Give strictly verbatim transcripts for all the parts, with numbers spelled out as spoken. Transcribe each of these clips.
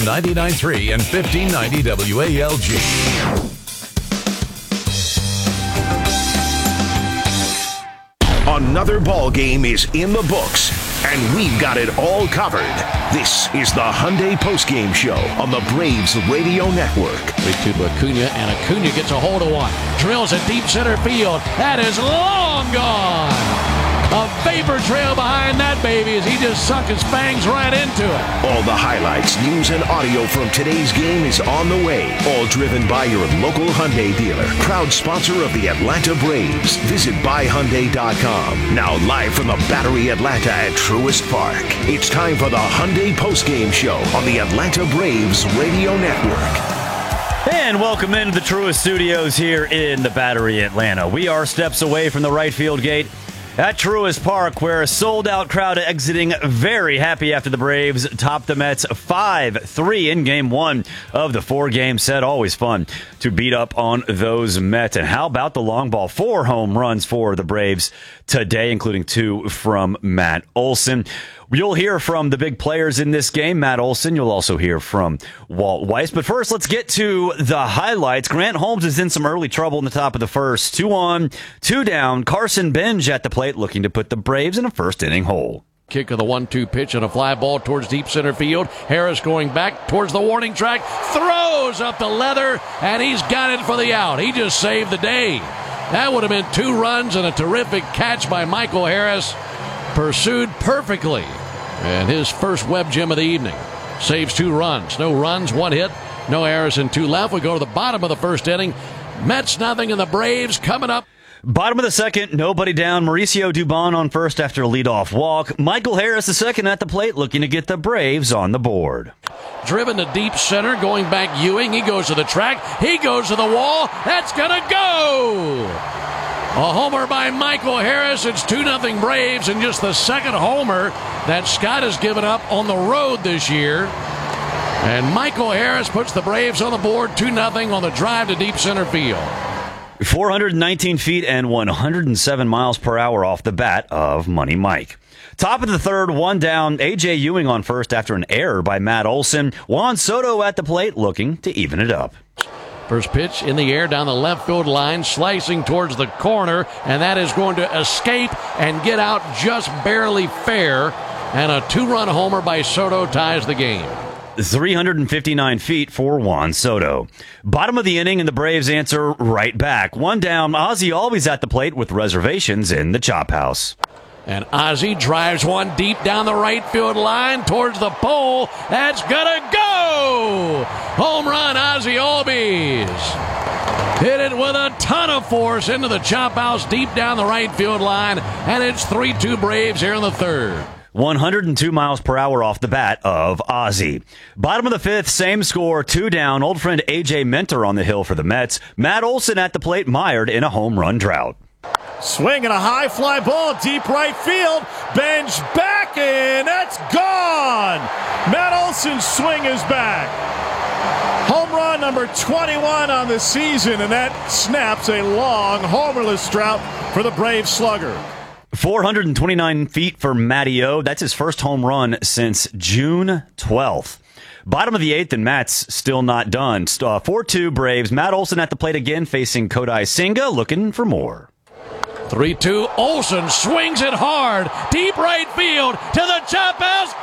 ninety-nine point three and fifteen ninety W A L G. Another ball game is in the books, and we've got it all covered. This is the Hyundai postgame show on the Braves Radio Network. three two to Acuna, and Acuna gets a hold of one. Drills it deep center field. That is long gone. A vapor trail behind that baby as he just sunk his fangs right into it. All the highlights, news, and audio from today's game is on the way. All driven by your local Hyundai dealer. Proud sponsor of the Atlanta Braves. Visit buy hyundai dot com. Now live from the Battery Atlanta at Truist Park. It's time for the Hyundai postgame show on the Atlanta Braves Radio Network. And welcome into the Truist Studios here in the Battery Atlanta. We are steps away from the right field gate at Truist Park, where a sold-out crowd exiting very happy after the Braves topped the Mets five three in Game one of the four-game set. Always fun to beat up on those Mets. And how about the long ball? Four home runs for the Braves today, including two from Matt Olson. You'll hear from the big players in this game, Matt Olson. You'll also hear from Walt Weiss. But first, let's get to the highlights. Grant Holmes is in some early trouble in the top of the first. Two on, two down. Carson Benj at the plate looking to put the Braves in a first-inning hole. Kick of the one two pitch and a fly ball towards deep center field. Harris going back towards the warning track. Throws up the leather, and he's got it for the out. He just saved the day. That would have been two runs and a terrific catch by Michael Harris. Pursued perfectly. And his first web gem of the evening. Saves two runs. No runs, one hit. No errors and two left. We go to the bottom of the first inning. Mets nothing and the Braves coming up. Bottom of the second, nobody down. Mauricio Dubon on first after a leadoff walk. Michael Harris the second at the plate looking to get the Braves on the board. Driven to deep center, going back Ewing. He goes to the track. He goes to the wall. That's going to go. A homer by Michael Harris. It's two nothing Braves, and just the second homer that Scott has given up on the road this year. And Michael Harris puts the Braves on the board two nothing on the drive to deep center field. four hundred nineteen feet and one hundred seven miles per hour off the bat of Money Mike. Top of the third, one down. A J Ewing on first after an error by Matt Olson. Juan Soto at the plate looking to even it up. First pitch in the air down the left field line, slicing towards the corner, and that is going to escape and get out just barely fair. And a two-run homer by Soto ties the game. three hundred fifty-nine feet for Juan Soto. Bottom of the inning, and the Braves answer right back. One down, Ozzie always at the plate with reservations in the chop house. And Ozzie drives one deep down the right field line towards the pole. That's gonna go! Home run, Ozzie Albies. Hit it with a ton of force into the chop house deep down the right field line. And it's three two Braves here in the third. one hundred two miles per hour off the bat of Ozzie. Bottom of the fifth, same score, two down. Old friend A J Minter on the hill for the Mets. Matt Olson at the plate, mired in a home run drought. Swing and a high fly ball, deep right field. Benj back, and that's gone. Matt Olson's swing is back. Home run number twenty-one on the season, and that snaps a long homerless drought for the Brave slugger. four hundred twenty-nine feet for Matty O. That's his first home run since June twelfth. Bottom of the eighth, and Matt's still not done. four two Braves. Matt Olson at the plate again, facing Kodai Senga, looking for more. three two, Olson swings it hard, deep right field, to the chop house,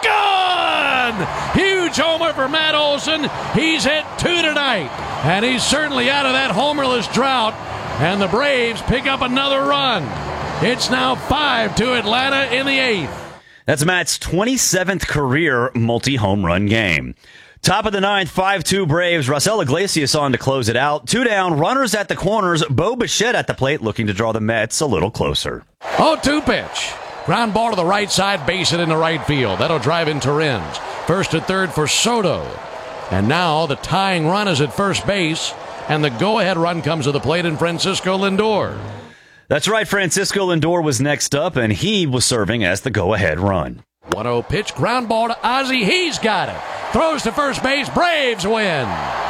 gone! Huge homer for Matt Olson. He's hit two tonight, and he's certainly out of that homerless drought, and the Braves pick up another run. It's now five to Atlanta in the eighth. That's Matt's twenty-seventh career multi-home run game. Top of the ninth, five two Braves. Raisel Iglesias on to close it out. Two down, runners at the corners. Bo Bichette at the plate looking to draw the Mets a little closer. oh two pitch. Ground ball to the right side, base it into right field. That'll drive in Torrens. First and third for Soto. And now the tying run is at first base, and the go-ahead run comes to the plate in Francisco Lindor. That's right, Francisco Lindor was next up, and he was serving as the go-ahead run. one oh pitch, ground ball to Ozzie. He's got it. Throws to first base. Braves win.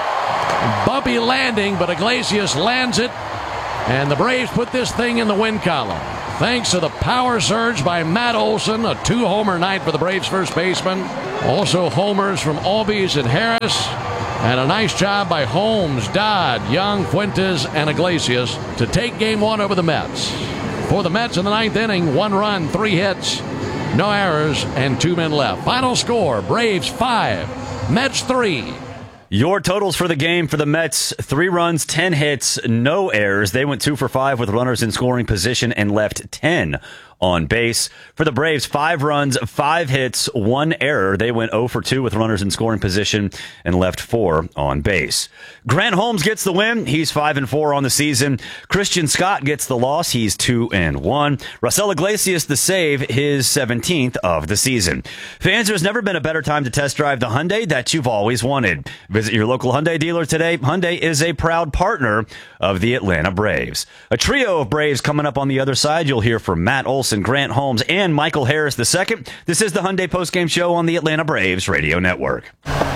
Bumpy landing, but Iglesias lands it. And the Braves put this thing in the win column. Thanks to the power surge by Matt Olson, a two-homer night for the Braves first baseman. Also homers from Albies and Harris. And a nice job by Holmes, Dodd, Young, Fuentes, and Iglesias to take game one over the Mets. For the Mets in the ninth inning, one run, three hits, no errors, and two men left. Final score, Braves five, Mets three. Your totals for the game for the Mets, three runs, ten hits, no errors. They went two for five with runners in scoring position and left ten on base. For the Braves, five runs, five hits, one error. They went zero for two with runners in scoring position and left four on base. Grant Holmes gets the win. He's five and four on the season. Christian Scott gets the loss. He's two and one. Raisel Iglesias the save, his seventeenth of the season. Fans, there's never been a better time to test drive the Hyundai that you've always wanted. Visit your local Hyundai dealer today. Hyundai is a proud partner of the Atlanta Braves. A trio of Braves coming up on the other side. You'll hear from Matt Olson, Grant Holmes, and Michael Harris the second. This is the Hyundai postgame show on the Atlanta Braves radio network.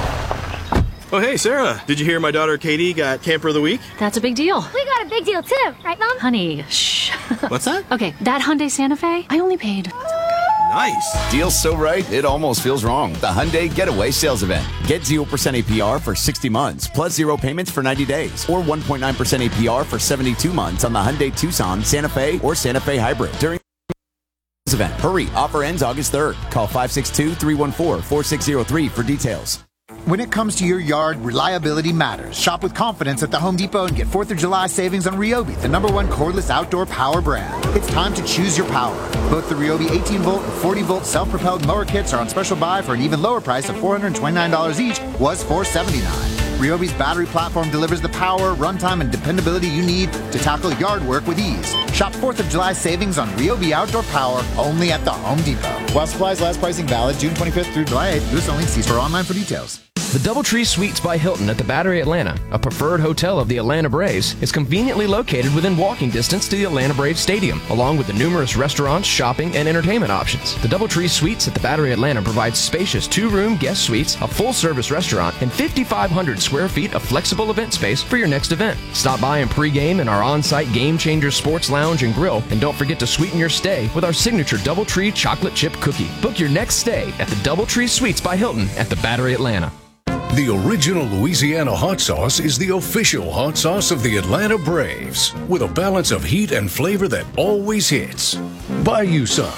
Oh, hey, Sarah. Did you hear my daughter Katie got Camper of the Week? That's a big deal. We got a big deal, too. Right, Mom? Honey, shh. What's that? Okay, that Hyundai Santa Fe, I only paid... Nice. Deal's so right, it almost feels wrong. The Hyundai Getaway Sales Event. Get zero percent A P R for sixty months, plus zero payments for ninety days, or one point nine percent A P R for seventy-two months on the Hyundai Tucson, Santa Fe, or Santa Fe Hybrid during this event. Hurry, offer ends August third. Call five six two, three one four, four six zero three for details. When it comes to your yard, reliability matters. Shop with confidence at the Home Depot and get fourth of July savings on Ryobi, the number one cordless outdoor power brand. It's time to choose your power. Both the Ryobi eighteen volt and forty volt self-propelled mower kits are on special buy for an even lower price of four hundred twenty-nine dollars each, was four hundred seventy-nine dollars. Ryobi's battery platform delivers the power, runtime, and dependability you need to tackle yard work with ease. Shop fourth of July savings on Ryobi outdoor power only at the Home Depot. While supplies last, pricing valid June twenty-fifth through July eighth. This only. See store online for details. The DoubleTree Suites by Hilton at the Battery Atlanta, a preferred hotel of the Atlanta Braves, is conveniently located within walking distance to the Atlanta Braves Stadium, along with the numerous restaurants, shopping, and entertainment options. The DoubleTree Suites at the Battery Atlanta provides spacious two-room guest suites, a full-service restaurant, and fifty-five hundred square feet of flexible event space for your next event. Stop by and pregame in our on-site Game Changer Sports Lounge and Grill, and don't forget to sweeten your stay with our signature DoubleTree chocolate chip cookie. Book your next stay at the DoubleTree Suites by Hilton at the Battery Atlanta. The original Louisiana hot sauce is the official hot sauce of the Atlanta Braves, with a balance of heat and flavor that always hits. Buy you some.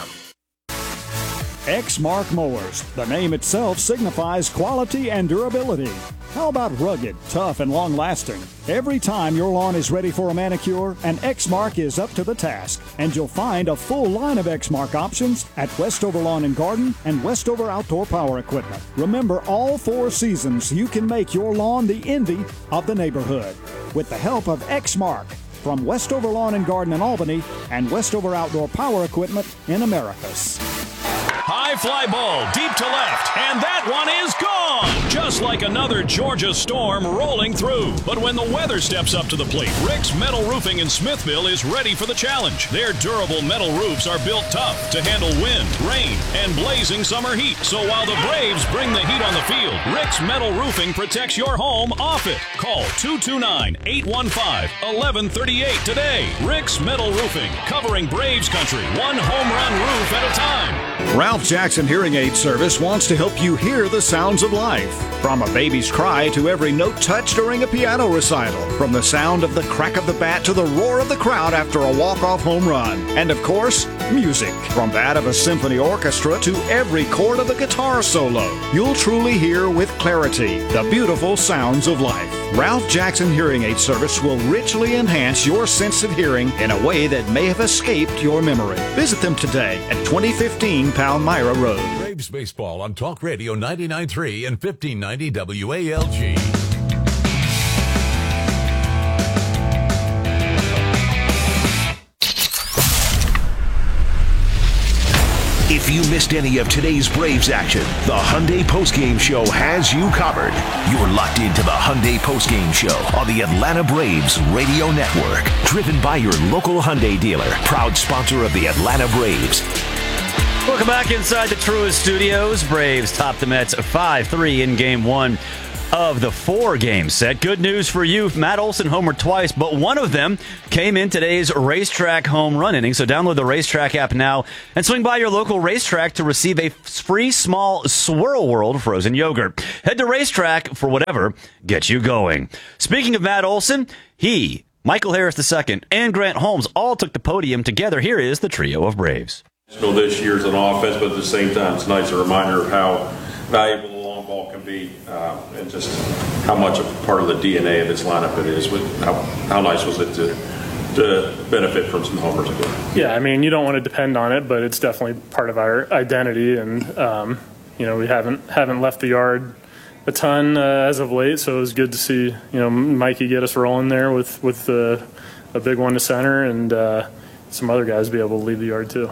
Exmark Mowers. The name itself signifies quality and durability. How about rugged, tough, and long-lasting? Every time your lawn is ready for a manicure, an Exmark is up to the task. And you'll find a full line of Exmark options at Westover Lawn and Garden and Westover Outdoor Power Equipment. Remember, all four seasons, you can make your lawn the envy of the neighborhood with the help of Exmark from Westover Lawn and Garden in Albany and Westover Outdoor Power Equipment in Americus. High fly ball, deep to left, and that one is gone! Just like another Georgia storm rolling through. But when the weather steps up to the plate, Rick's Metal Roofing in Smithville is ready for the challenge. Their durable metal roofs are built tough to handle wind, rain, and blazing summer heat. So while the Braves bring the heat on the field, Rick's Metal Roofing protects your home off it. Call two two nine, eight one five, one one three eight today. Rick's Metal Roofing, covering Braves country, one home run roof at a time. Ralph Jackson Hearing Aid Service wants to help you hear the sounds of life. From a baby's cry to every note touched during a piano recital. From the sound of the crack of the bat to the roar of the crowd after a walk-off home run. And of course, music. From that of a symphony orchestra to every chord of a guitar solo. You'll truly hear with clarity the beautiful sounds of life. Ralph Jackson Hearing Aid Service will richly enhance your sense of hearing in a way that may have escaped your memory. Visit them today at twenty fifteen Palmyra Road. Braves baseball on Talk Radio ninety-nine point three and fifteen ninety W A L G. If you missed any of today's Braves action, the Hyundai Postgame Show has you covered. You're locked into the Hyundai Postgame Show on the Atlanta Braves Radio Network. Driven by your local Hyundai dealer, proud sponsor of the Atlanta Braves. Welcome back inside the Truist Studios. Braves top the Mets five three in game one of the four-game set. Good news for you. Matt Olson homered twice, but one of them came in today's Racetrack home run inning. So download the Racetrack app now and swing by your local Racetrack to receive a free small Swirl World frozen yogurt. Head to Racetrack for whatever gets you going. Speaking of Matt Olson, he, Michael Harris the second, and Grant Holmes all took the podium together. Here is the trio of Braves. This year's an offense, but at the same time, it's nice a reminder of how valuable the long ball can be, uh, and just how much a part of the D N A of this lineup it is. With how, how nice was it to to benefit from some homers again? Yeah, I mean, you don't want to depend on it, but it's definitely part of our identity, and um, you know, we haven't haven't left the yard a ton uh, as of late, so it was good to see, you know, Mikey get us rolling there with with uh, a big one to center, and uh, some other guys be able to leave the yard too.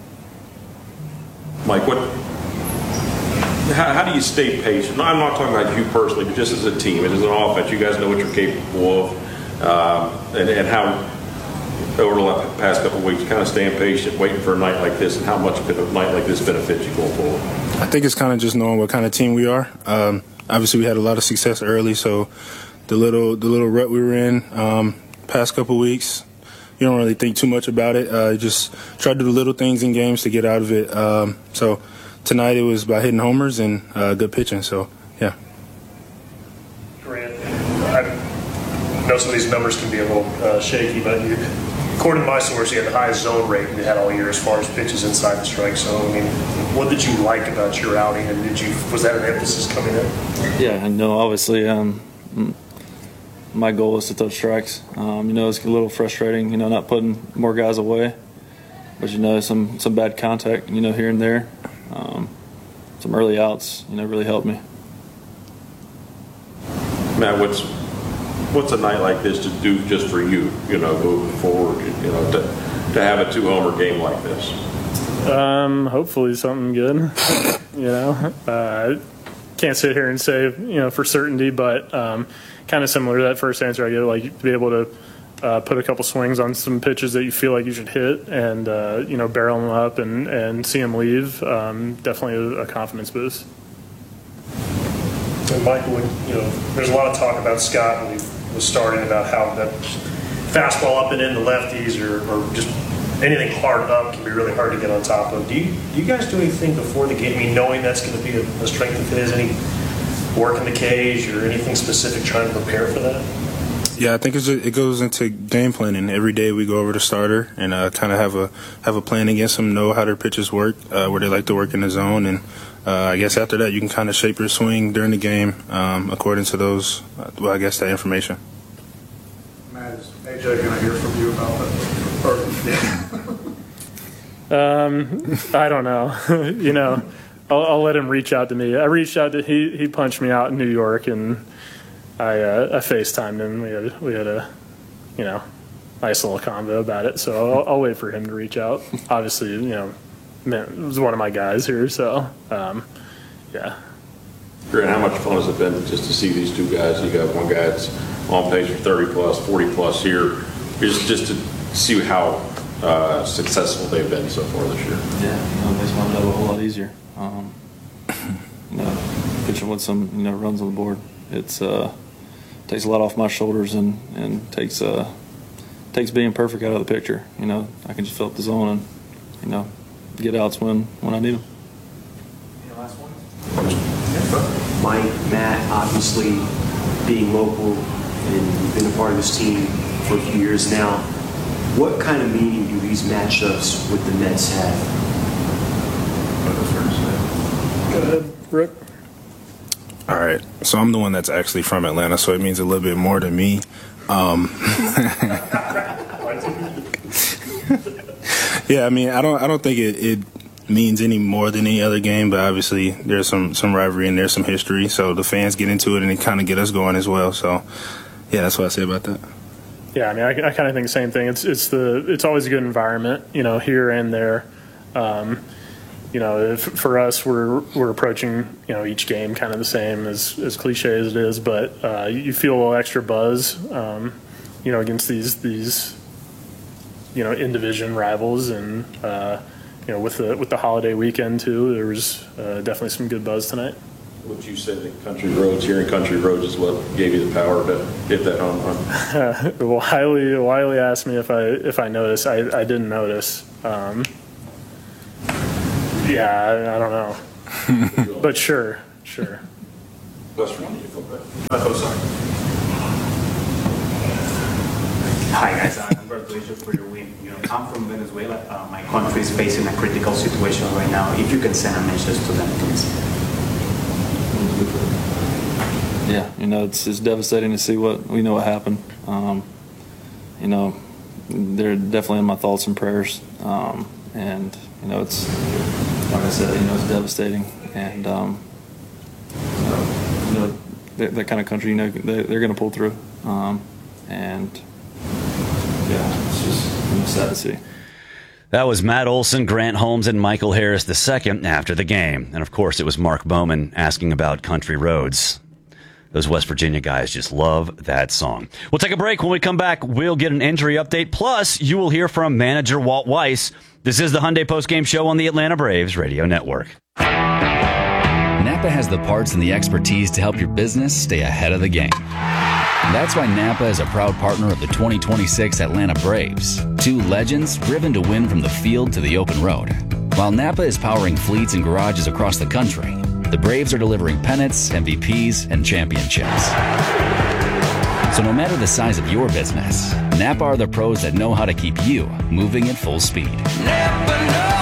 Mike, what? How, how do you stay patient? No, I'm not talking about you personally, but just as a team and as an offense, you guys know what you're capable of, um, and, and how over the past couple of weeks, kind of staying patient, waiting for a night like this, and how much could a night like this benefit you going forward? I think it's kind of just knowing what kind of team we are. Um, obviously, we had a lot of success early, so the little the little rut we were in um, past couple of weeks, you don't really think too much about it. Uh, just try to do the little things in games to get out of it. Um, so tonight it was about hitting homers and uh, good pitching. So, yeah. Grant, I know some of these numbers can be a little uh, shaky, but you, according to my source, you had the highest zone rate you had all year as far as pitches inside the strike zone. I mean, what did you like about your outing, and did you was that an emphasis coming in? Yeah, I know. Obviously, um, my goal is to throw strikes. Um, you know, it's a little frustrating, you know, not putting more guys away. But, you know, some, some bad contact, you know, here and there. Um, some early outs, you know, really helped me. Matt, what's what's a night like this to do just for you, you know, moving forward, you know, to, to have a two-homer game like this? Um, hopefully something good, you know. Uh, can't sit here and say, you know, for certainty, but um, – kind of similar to that first answer I gave, like to be able to uh, put a couple swings on some pitches that you feel like you should hit, and uh, you know, barrel them up and, and see them leave. Um, definitely a, a confidence boost. And Michael, you know, there's a lot of talk about Scott when he was starting about how that fastball up and in the lefties, or, or just anything hard up can be really hard to get on top of. Do you do you guys do anything before the game? I mean, knowing that's going to be a, a strength of his, any work in the cage or anything specific trying to prepare for that? Yeah, I think it's a, it goes into game planning. Every day we go over the starter and uh, kind of have a have a plan against them, know how their pitches work, uh, where they like to work in the zone, and uh, I guess after that you can kind of shape your swing during the game um, according to those, uh, well, I guess that information. Matt, is A J going to hear from you about that? um, I don't know. you know. I'll, I'll let him reach out to me. I reached out to he. He punched me out in New York, and I uh, I FaceTimed him. We had we had a, you know, nice little convo about it. So I'll, I'll wait for him to reach out. Obviously, you know, man, it was one of my guys here. So um, yeah. Grant, how much fun has it been just to see these two guys? You got one guy that's on pace for thirty plus, forty plus here. Just just to see how uh, successful they've been so far this year. Yeah, you know, it makes my job a whole lot easier. Um, you know, pitching with some, you know, runs on the board, it's uh, takes a lot off my shoulders, and and takes uh, takes being perfect out of the picture. You know, I can just fill up the zone and, you know, get outs when when I need them. Last one. Mike, Matt, obviously being local, and you've been a part of this team for a few years now. What kind of meaning do these matchups with the Mets have? Go ahead, Rick. All right. So I'm the one that's actually from Atlanta, so it means a little bit more to me. Um, yeah, I mean, I don't, I don't think it, it means any more than any other game, but obviously there's some, some rivalry and there's some history, so the fans get into it and it kind of get us going as well. So, yeah, that's what I say about that. Yeah, I mean, I, I kind of think the same thing. It's it's the it's always a good environment, you know, here and there. Um, You know, if, for us, we're we're approaching, you know, each game kind of the same, as as cliche as it is, but uh, you feel a little extra buzz, um, you know, against these these, you know, in division rivals, and uh, you know, with the with the holiday weekend too, there was uh, definitely some good buzz tonight. what you said, the country roads, here in country roads is what gave you the power to hit that home run? Wiley, Wiley asked me if I if I noticed. I, I didn't notice. Um, yeah, I, I don't know. But sure, sure. West Virginia, you feel better. Oh, sorry. Hi guys, uh, congratulations for your win. You know, I'm from Venezuela. Uh, my country is facing a critical situation right now. If you can send a message to them, please. Yeah, you know, it's it's devastating to see what we know what happened. Um, you know, they're definitely in my thoughts and prayers. Um, and you know, it's like I said, you know, it's devastating. And um, you know, that, that kind of country, you know, they, they're going to pull through. Um, and yeah, it's just you know, sad to see. That was Matt Olson, Grant Holmes, and Michael Harris the second after the game. And, of course, it was Mark Bowman asking about country roads. Those West Virginia guys just love that song. We'll take a break. When we come back, we'll get an injury update. Plus, you will hear from manager Walt Weiss. This is the Hyundai Postgame Show on the Atlanta Braves Radio Network. Napa has the parts and the expertise to help your business stay ahead of the game. That's why Napa is a proud partner of the twenty twenty-six Atlanta Braves. Two legends driven to win from the field to the open road. While Napa is powering fleets and garages across the country, the Braves are delivering pennants, M V Ps, and championships. So no matter the size of your business, Napa are the pros that know how to keep you moving at full speed. Napa know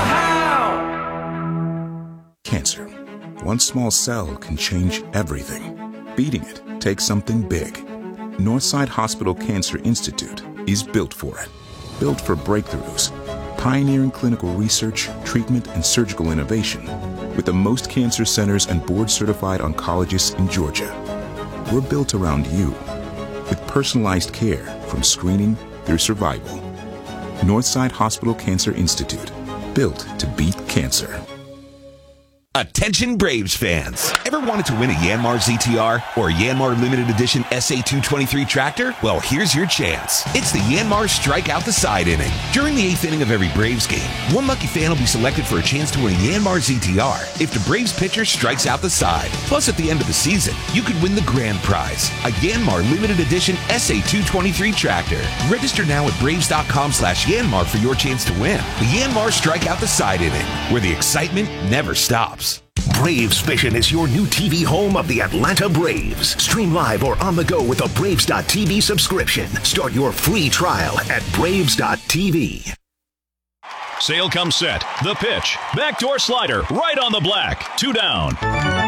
how. Cancer. One small cell can change everything. Beating it takes something big. Northside Hospital Cancer Institute is built for it. Built for breakthroughs, pioneering clinical research, treatment, and surgical innovation, with the most cancer centers and board-certified oncologists in Georgia. We're built around you, with personalized care from screening through survival. Northside Hospital Cancer Institute, built to beat cancer. Attention Braves fans. Ever wanted to win a Yanmar Z T R or a Yanmar Limited Edition S A two twenty-three tractor? Well, here's your chance. It's the Yanmar Strike Out the Side inning. During the eighth inning of every Braves game, one lucky fan will be selected for a chance to win a Yanmar Z T R if the Braves pitcher strikes out the side. Plus, at the end of the season, you could win the grand prize, a Yanmar Limited Edition S A two twenty-three tractor. Register now at Braves.com slash Yanmar for your chance to win. The Yanmar Strike Out the Side inning, where the excitement never stops. Braves Vision is your new T V home of the Atlanta Braves. Stream live or on the go with a Braves dot T V subscription. Start your free trial at Braves dot T V. Sale comes set. The pitch. Backdoor slider. Right on the black. Two down.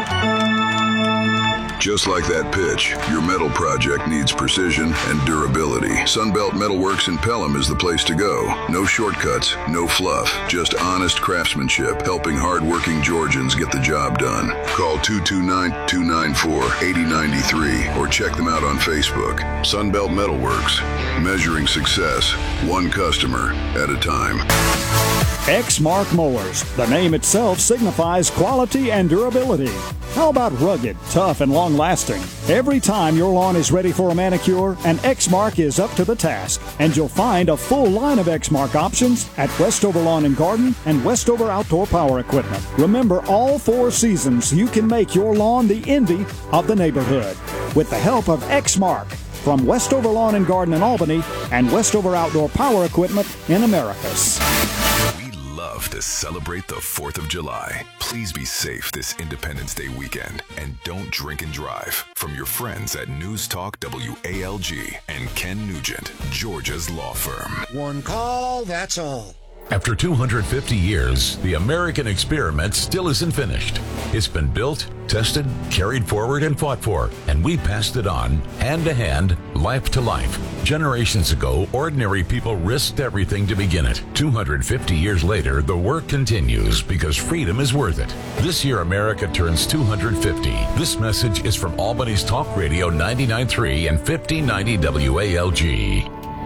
Just like that pitch, your metal project needs precision and durability. Sunbelt Metalworks in Pelham is the place to go. No shortcuts, no fluff, just honest craftsmanship, helping hardworking Georgians get the job done. Call two two nine, two nine four, eight oh nine three or check them out on Facebook. Sunbelt Metalworks, measuring success, one customer at a time. Exmark Mowers. The name itself signifies quality and durability. How about rugged, tough, and long-lasting? Every time your lawn is ready for a manicure, an Exmark is up to the task. And you'll find a full line of Exmark options at Westover Lawn and Garden and Westover Outdoor Power Equipment. Remember, all four seasons you can make your lawn the envy of the neighborhood with the help of Exmark from Westover Lawn and Garden in Albany and Westover Outdoor Power Equipment in Americus. To celebrate the fourth of July. Please be safe this Independence Day weekend and don't drink and drive. From your friends at News Talk W A L G and Ken Nugent, Georgia's law firm. One call, that's all. After two hundred fifty years, the American experiment still isn't finished. It's been built, tested, carried forward, and fought for, and we passed it on, hand to hand, life to life. Generations ago, ordinary people risked everything to begin it. two hundred fifty years later, the work continues because freedom is worth it. This year, America turns two hundred fifty. This message is from Albany's Talk Radio ninety-nine point three and fifteen ninety W A L G.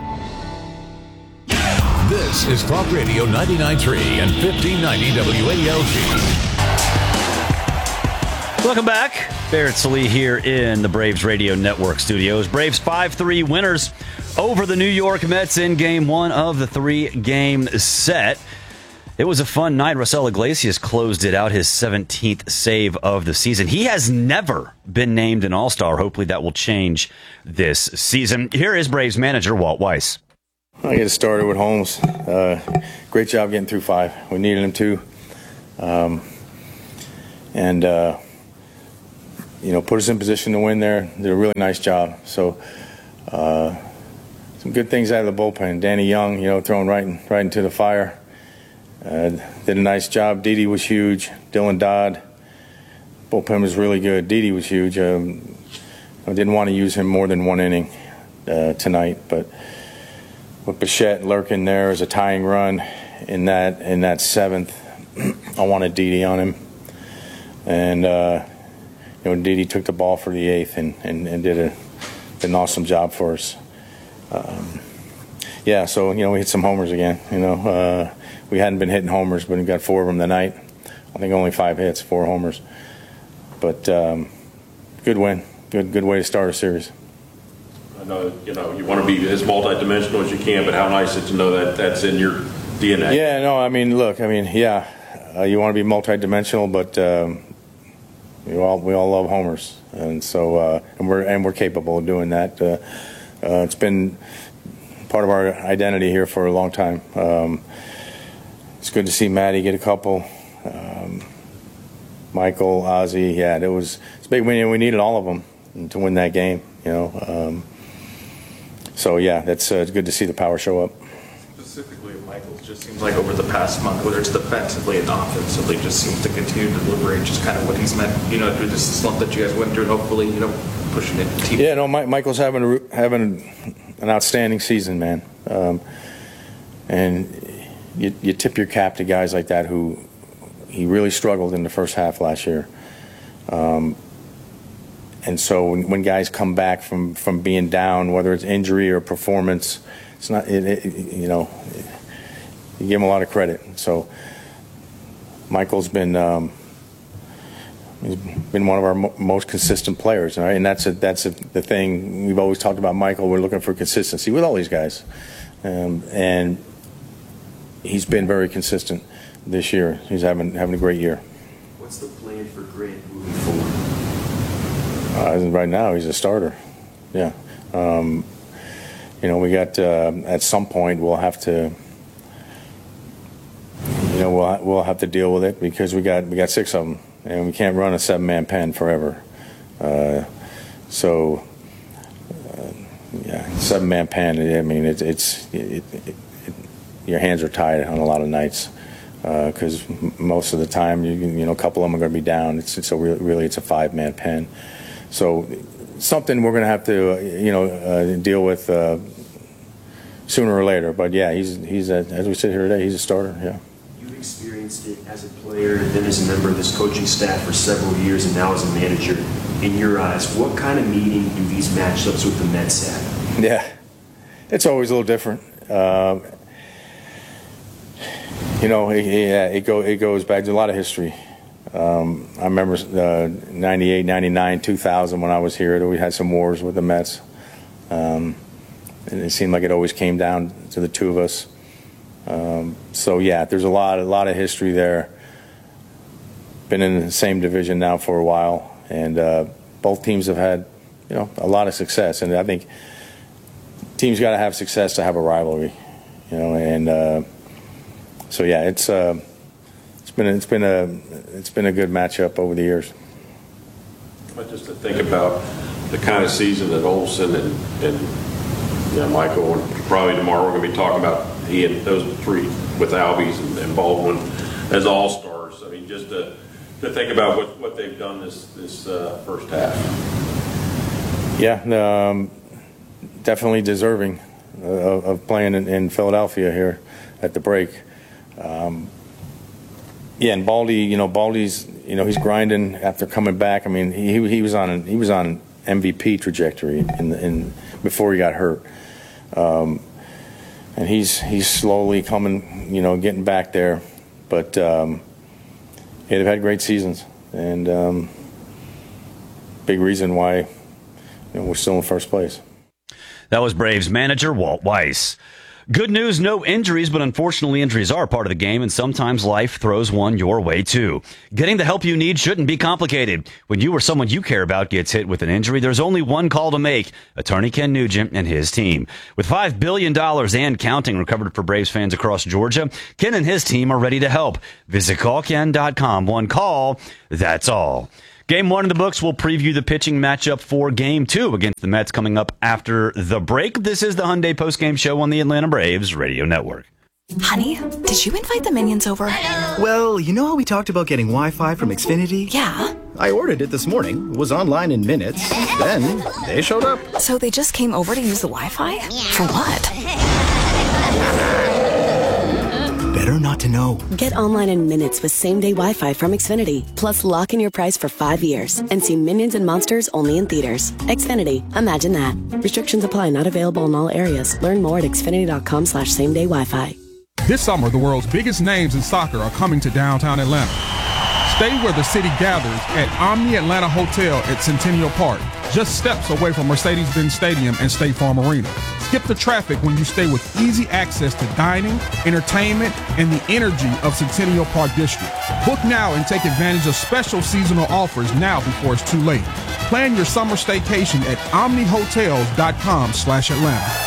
This is Talk Radio ninety-nine point three and fifteen ninety W A L G. Welcome back. Barrett Sallee here in the Braves Radio Network studios. Braves five three winners over the New York Mets in game one of the three-game set. It was a fun night. Raisel Iglesias closed it out, his seventeenth save of the season. He has never been named an All-Star. Hopefully that will change this season. Here is Braves manager Walt Weiss. I get started with Holmes. Uh, great job getting through five. We needed him to. Um, and, uh, you know, put us in position to win there. Did a really nice job. So, uh, some good things out of the bullpen. Danny Young, you know, thrown right, in, right into the fire. Uh, did a nice job. Didi was huge. Dylan Dodd. Bullpen was really good. Didi was huge. Um, I didn't want to use him more than one inning uh, tonight, but with Bichette lurking there as a tying run in that in that seventh, I wanted Didi on him, and uh, you know, Didi took the ball for the eighth and, and, and did, a, did an awesome job for us. Um, yeah, so you know, we hit some homers again. You know. Uh, We hadn't been hitting homers, but we got four of them tonight. I think only five hits, four homers. But um, good win. Good good way to start a series. I know, you know, you want to be as multidimensional as you can, but how nice is it to know that that's in your D N A? Yeah, no, I mean, look, I mean, yeah, uh, you want to be multidimensional, but um, we all we all love homers, and so uh, and we're and we're capable of doing that. Uh, uh, it's been part of our identity here for a long time. Um, It's good to see Maddie get a couple. Um, Michael, Ozzie, yeah, it was it's big. We, we needed all of them to win that game, you know. Um, so yeah, that's uh, it's good to see the power show up. Specifically, Michael, it just seems like over the past month, whether it's defensively and offensively, just seems to continue to deliberate just kind of what he's meant, you know, through this slump that you guys went through, and hopefully, you know, pushing it. Team. Yeah, no, Mike, Michael's having a, having an outstanding season, man, um, and. You, you tip your cap to guys like that who he really struggled in the first half last year. Um, and so when, when guys come back from, from being down, whether it's injury or performance, it's not, it, it, you know, you give him a lot of credit. So Michael's been, um, he's been one of our mo most consistent players, right? And that's a, that's a, the thing we've always talked about. Michael, we're looking for consistency with all these guys, um, and he's been very consistent this year. He's having having a great year. What's the plan for Grant moving forward? Uh, right now, he's a starter. Yeah. Um, you know, we got uh, at some point we'll have to. You know, we'll we'll have to deal with it because we got we got six of them, and we can't run a seven-man pen forever. Uh, so, uh, yeah, seven-man pen. I mean, it, it's it, it, your hands are tied on a lot of nights because uh, most of the time, you you know, a couple of them are going to be down. It's, it's a really, really it's a five-man pen. So something we're going to have to, uh, you know, uh, deal with uh, sooner or later. But yeah, he's he's a, as we sit here today, he's a starter. Yeah. You've experienced it as a player and then as a member of this coaching staff for several years, and now as a manager. In your eyes, what kind of meaning do these matchups with the Mets have? Yeah, it's always a little different. Uh, You know, it, yeah, it, go, it goes back to a lot of history. Um, I remember uh, ninety-eight, ninety-nine, two thousand when I was here, we had some wars with the Mets. Um, and it seemed like it always came down to the two of us. Um, so, yeah, there's a lot, a lot of history there. Been in the same division now for a while. And uh, both teams have had, you know, a lot of success. And I think teams got to have success to have a rivalry, you know, and uh, So yeah, it's uh, it's been it's been a it's been a good matchup over the years. But just to think about the kind of season that Olson and and you know, Michael, and probably tomorrow we're going to be talking about he and those three with Albies and, and Baldwin as all stars. I mean, just to to think about what, what they've done this this uh, first half. Yeah, um, definitely deserving of, of playing in, in Philadelphia here at the break. Um, yeah, and Baldy, you know, Baldy's, you know, he's grinding after coming back. I mean, he he was on an, he was on an M V P trajectory in in before he got hurt, um, and he's he's slowly coming, you know, getting back there. But um, yeah, they've had great seasons, and um, big reason why, you know, we're still in first place. That was Braves manager Walt Weiss. Good news, no injuries, but unfortunately injuries are part of the game, and sometimes life throws one your way too. Getting the help you need shouldn't be complicated. When you or someone you care about gets hit with an injury, there's only one call to make. Attorney Ken Nugent and his team. With five billion dollars and counting recovered for Braves fans across Georgia, Ken and his team are ready to help. Visit call ken dot com. One call, that's all. Game one in the books. We'll preview the pitching matchup for game two against the Mets coming up after the break. This is the Hyundai postgame show on the Atlanta Braves Radio Network. Honey, did you invite the minions over? Well, you know how we talked about getting Wi-Fi from Xfinity? Yeah. I ordered it this morning, was online in minutes, then they showed up. So they just came over to use the Wi-Fi? For what? Better not to know. Get online in minutes with same-day Wi-Fi from Xfinity. Plus, lock in your price for five years and see Minions and Monsters only in theaters. Xfinity. Imagine that. Restrictions apply. Not available in all areas. Learn more at xfinity dot com slash same-day Wi-Fi. This summer, the world's biggest names in soccer are coming to downtown Atlanta. Stay where the city gathers at Omni Atlanta Hotel at Centennial Park, just steps away from Mercedes-Benz Stadium and State Farm Arena. Skip the traffic when you stay with easy access to dining, entertainment, and the energy of Centennial Park District. Book now and take advantage of special seasonal offers now before it's too late. Plan your summer staycation at omni hotels dot com slash Atlanta.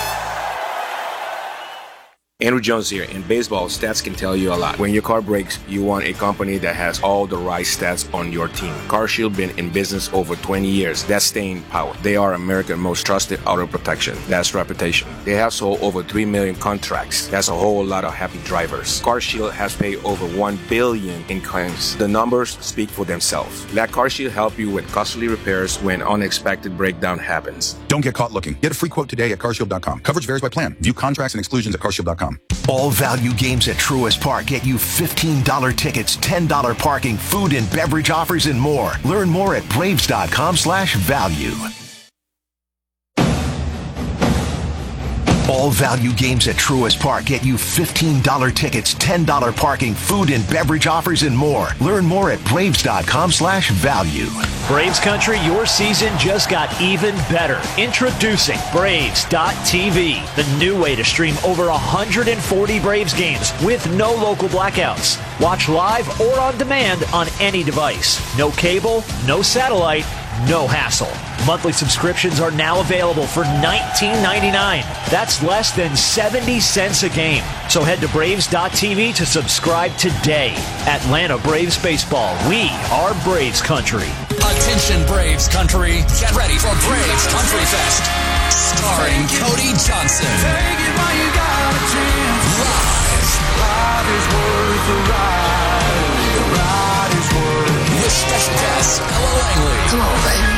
Andrew Jones here. In baseball, stats can tell you a lot. When your car breaks, you want a company that has all the right stats on your team. CarShield been in business over twenty years. That's staying power. They are America's most trusted auto protection. That's reputation. They have sold over three million contracts. That's a whole lot of happy drivers. CarShield has paid over one billion in claims. The numbers speak for themselves. Let CarShield help you with costly repairs when unexpected breakdown happens. Don't get caught looking. Get a free quote today at car shield dot com. Coverage varies by plan. View contracts and exclusions at car shield dot com. All value games at Truist Park get you fifteen dollars tickets, ten dollars parking, food and beverage offers, and more. Learn more at braves dot com slash value. All value games at Truist Park get you fifteen dollars tickets, ten dollars parking, food and beverage offers, and more. Learn more at braves dot com slash value. Braves Country, your season just got even better. Introducing Braves dot T V, the new way to stream over one hundred forty Braves games with no local blackouts. Watch live or on demand on any device. No cable, no satellite, no hassle. Monthly subscriptions are now available for nineteen ninety-nine dollars. That's less than seventy cents a game. So head to Braves dot T V to subscribe today. Atlanta Braves Baseball. We are Braves Country. Attention Braves Country. Get ready for Braves Country Fest. Starring Cody Johnson. Take it while you got a chance. Live. Life is worth the ride. The ride is worth. With special guests Ella Langley. Come on, baby.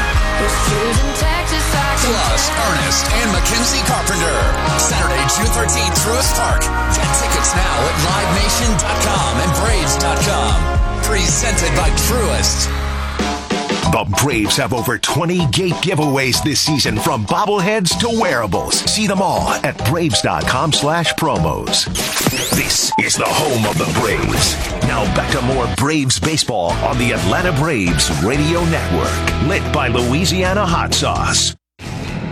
Plus Ernest and Mackenzie Carpenter. Saturday, June thirteenth, Truist Park. Get tickets now at live nation dot com and braves dot com. Presented by Truist. The Braves have over twenty gate giveaways this season, from bobbleheads to wearables. See them all at braves dot com slash promos. This is the home of the Braves. Now back to more Braves baseball on the Atlanta Braves Radio Network. Lit by Louisiana Hot Sauce.